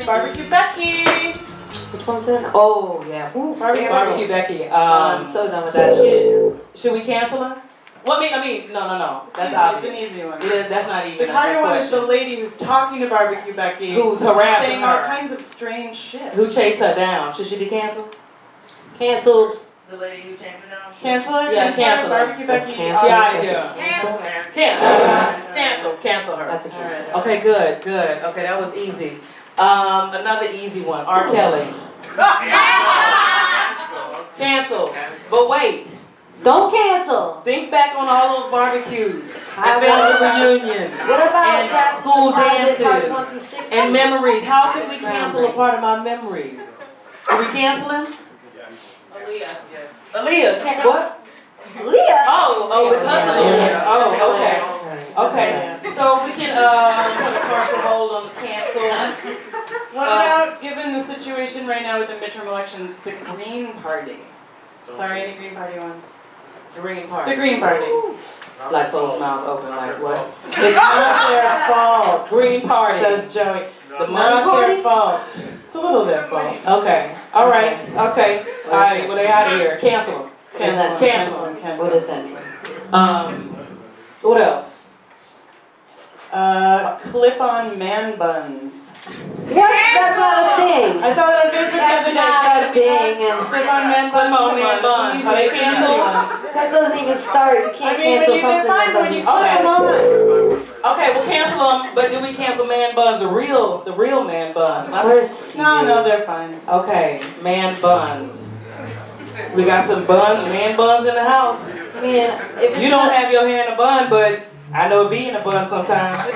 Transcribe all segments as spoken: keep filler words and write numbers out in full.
Barbecue Becky. Which one's that? Oh, yeah. Ooh, Barbecue, Barbecue Becky. I'm Um, so done with that shit. should, should we cancel her? Well, I mean, I mean, no, no, no. That's Easy, obvious. It's an easy one. Yeah, that's not even The a harder one is the question. lady who's talking to Barbecue Becky, Who's harassing saying all her? kinds of strange shit. Who chased her down? Should she be canceled? Canceled. The lady who chased her down? Cancel her? Yeah, Cancel her? cancel her. Barbecue Becky. Cancel. She out of here. Cancel. Cancel. Cancel. Cancel her. That's a cancel. Okay, good, good. Okay, that was easy. Um, another easy one. R. Kelly. Cancel. But wait. Don't cancel. Think back on all those barbecues I and family reunions What about and Travis school Deposit, Part dances one through six? and memories. How can we cancel a part of my memory? Can we cancel him? Aaliyah, yes. Aaliyah, can what? Leah. Oh, oh, because of Aaliyah. Oh, okay. Okay. So we can uh, put a partial hold on the cancel. What Uh, about, given the situation right now with the midterm elections, the Green Party? Sorry, any Green Party ones? The Green Party. The Green Party. Black folks' mouths open like what? It's not their fault, Green Party. says Joey. The money Not party? their fault. It's a little their fault. Okay. All right. Okay. All right. Well, they out of here. Cancel them. Cancel, Cancel. cancel, cancel. What is that? Um. What else? Uh, clip-on man buns. What? That's not a thing. I saw that on Facebook the That's other day. not Guys, a you guys, thing, and- Clip-on man buns. Clip-on come man on, buns. it's Are they easy, it's an easy canceled? one. That doesn't even start. You I can't mean, cancel when you, something they're fine that when you doesn't slip start. them on. Okay. We'll cancel them. But do we cancel man buns? The real, the real man buns. Where's No, no, they're fine. Okay. Man buns. We got some bun, man buns in the house. I mean, if it's You don't not- have your hair in a bun, but I know it be in a bun sometimes.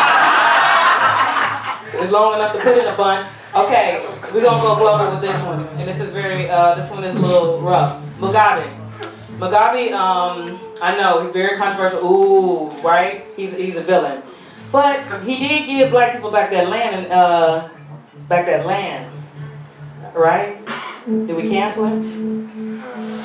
It's long enough to put in a bun. Okay, we're gonna go global with this one, and this is very, uh, this one is a little rough. Mugabe. Mugabe, um, I know he's very controversial. Ooh, right? He's he's a villain, but he did give black people back that land and uh, back that land, right? Did we cancel him?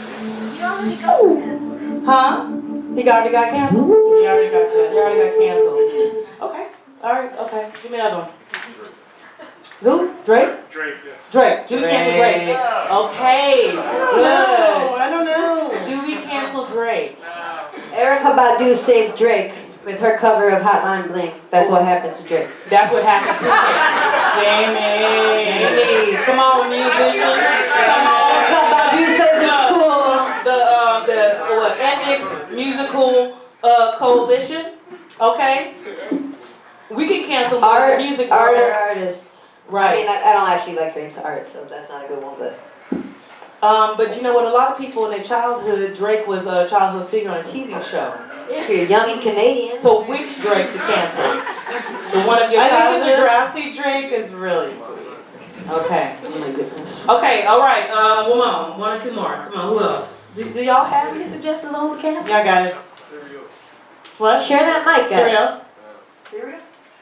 Huh? He already got canceled. You already got that. He already got canceled. Okay. All right. Okay. Give me another one. Who? Drake? Drake, yeah. Drake. Do we cancel Drake? Okay. No, Good. I don't know. Do we cancel Drake? Erica Badu saved Drake with her cover of Hotline Bling. That's what happened to Drake. That's what happened to him. Jamie. Jamie, come on, musician. Come on. Erica Badu says it's cool. The uh, the what? Ethics Musical uh, Coalition. Okay. We can cancel Art, music. art or artist. I Right. mean, I, I don't actually like Drake's art, so that's not a good one, but. Um, but you know what? A lot of people in their childhood, Drake was a childhood figure on a T V show. If you're young and Canadian. So which Drake to cancel? The one of your I think the childhood? Degrassi Drake is really sweet. Okay. Oh my goodness. Okay, all right. Uh, one more. One or two more. Come on, who else? Do, do y'all have any suggestions on who to cancel? Yeah, guys. What? Share that mic, guys. Cereal? Cereal?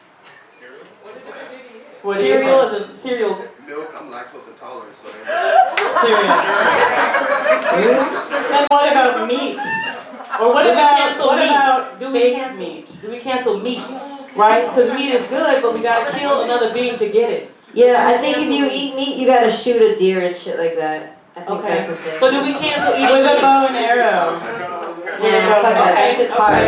What do you Cereal think? is a cereal. Milk, I'm lactose intolerant, so Cereal. Then what about meat? Or what Do we about cancel what meat? about Do we fake cancel meat? Do we cancel meat? Right? Because meat is good, but we gotta kill another being to get it. Yeah, I think if you eat meat, you gotta shoot a deer and shit like that. I think Okay. that's the thing. So do we cancel eating With a meat? bow and arrow. Yeah, fuck that. That shit's hard.